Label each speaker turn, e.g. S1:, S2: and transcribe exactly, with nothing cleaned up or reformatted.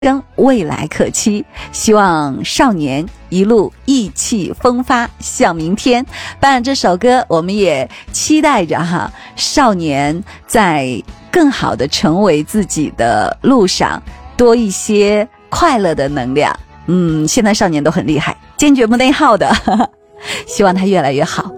S1: 跟未来可期，希望少年一路意气风发向明天。伴这首歌，我们也期待着哈，少年在更好的成为自己的路上多一些快乐的能量。嗯，现在少年都很厉害，坚决不内耗的，呵呵，希望他越来越好。